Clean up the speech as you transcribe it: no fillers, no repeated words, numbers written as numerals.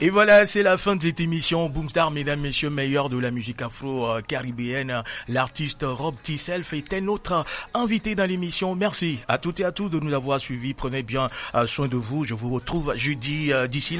Et voilà, c'est la fin de cette émission Boomstar, mesdames, messieurs, meilleurs de la musique afro-caribéenne. L'artiste Rob T-Self était notre invité dans l'émission. Merci à toutes et à tous de nous avoir suivis. Prenez bien soin de vous. Je vous retrouve jeudi d'ici là.